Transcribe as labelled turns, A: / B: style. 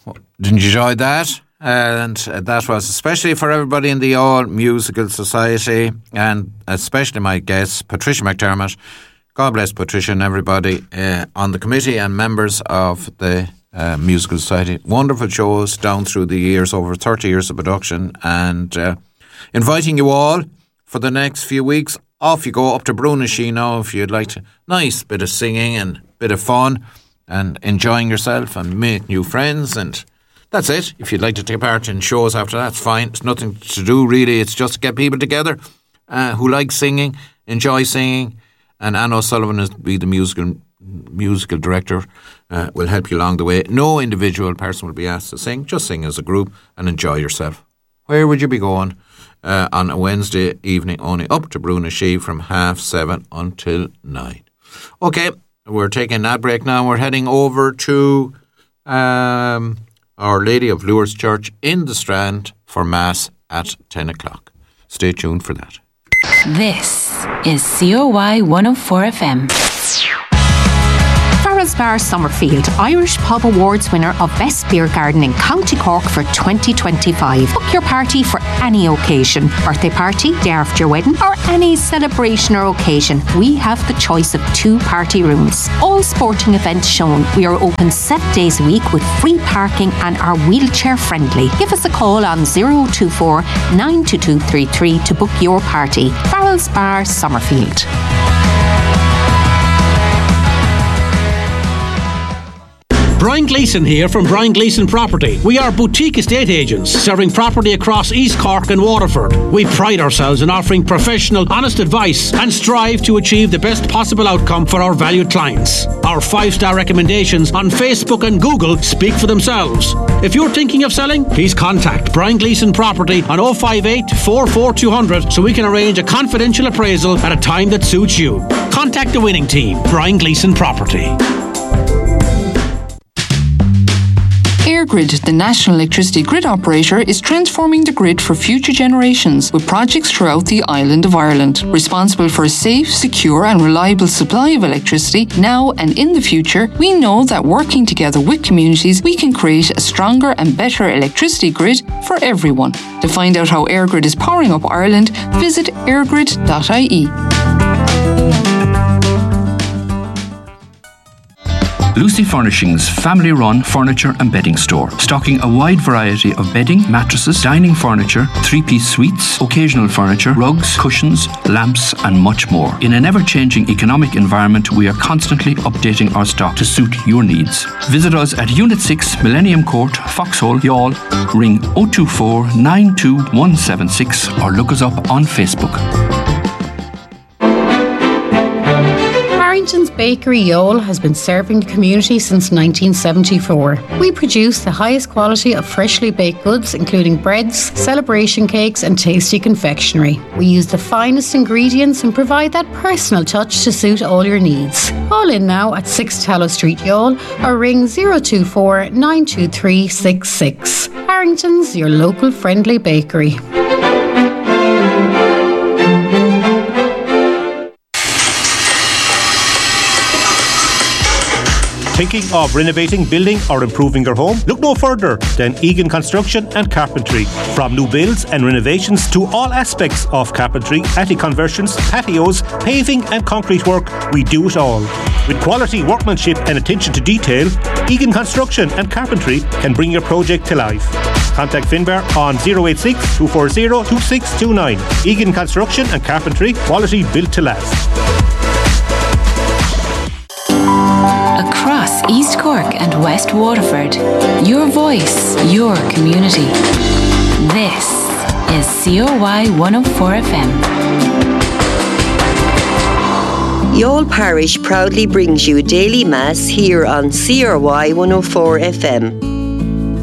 A: Didn't you enjoy that? And that was especially for everybody in the All Musical Society, and especially my guests, Patricia McDermott. God bless Patricia and everybody on the committee and members of the Musical Society. Wonderful shows down through the years, over 30 years of production, and inviting you all for the next few weeks. Off you go up to Brunashe now if you'd like to. Nice bit of singing and bit of fun and enjoying yourself and make new friends, and that's it. If you'd like to take part in shows after that, it's fine. It's nothing to do really. It's just to get people together who like singing, enjoy singing, and Anne O'Sullivan will be the musical director, will help you along the way. No individual person will be asked to sing. Just sing as a group and enjoy yourself. Where would you be going on a Wednesday evening? Only up to Brunashe from 7:30 until 9. Okay, we're taking an ad break now. We're heading over to Our Lady of Lourdes Church in the Strand for Mass at 10 o'clock. Stay tuned for that.
B: This is COY 104 FM.
C: Farrell's Bar Summerfield, Irish Pub Awards winner of Best Beer Garden in County Cork for 2025. Book your party for any occasion. Birthday party, day after your wedding, or any celebration or occasion. We have the choice of 2 party rooms. All sporting events shown. We are open 7 days a week with free parking and are wheelchair friendly. Give us a call on 024 92233 to book your party. Farrell's Bar Summerfield.
D: Brian Gleeson here from Brian Gleeson Property. We are boutique estate agents serving property across East Cork and Waterford. We pride ourselves in offering professional, honest advice and strive to achieve the best possible outcome for our valued clients. Our 5-star recommendations on Facebook and Google speak for themselves. If you're thinking of selling, please contact Brian Gleeson Property on 058 44200 so we can arrange a confidential appraisal at a time that suits you. Contact the winning team, Brian Gleeson Property.
E: EirGrid, the national electricity grid operator, is transforming the grid for future generations with projects throughout the island of Ireland. Responsible for a safe, secure and reliable supply of electricity now and in the future, we know that working together with communities, we can create a stronger and better electricity grid for everyone. To find out how EirGrid is powering up Ireland, visit eirgrid.ie.
F: Lucy Furnishings family-run furniture and bedding store, stocking a wide variety of bedding, mattresses, dining furniture, 3-piece suites, occasional furniture, rugs, cushions, lamps and much more. In an ever-changing economic environment, we are constantly updating our stock to suit your needs. Visit us at Unit 6, Millennium Court, Foxhole, Youghal. Ring 024 92176 or look us up on Facebook.
C: Harrington's Bakery Youghal has been serving the community since 1974. We produce the highest quality of freshly baked goods, including breads, celebration cakes and tasty confectionery. We use the finest ingredients and provide that personal touch to suit all your needs. Call in now at 6 Tallow Street, Youghal, or ring 024 923 66. Harrington's, your local friendly bakery.
G: Thinking of renovating, building or improving your home? Look no further than Egan Construction and Carpentry. From new builds and renovations to all aspects of carpentry, attic conversions, patios, paving and concrete work, we do it all. With quality workmanship and attention to detail, Egan Construction and Carpentry can bring your project to life. Contact Finbar on 086 240 2629. Egan Construction and Carpentry, quality built to last.
B: Across East Cork and West Waterford, your voice, your community. This is COY 104 FM.
H: Youghal Parish proudly brings you daily mass here on CRY 104 FM.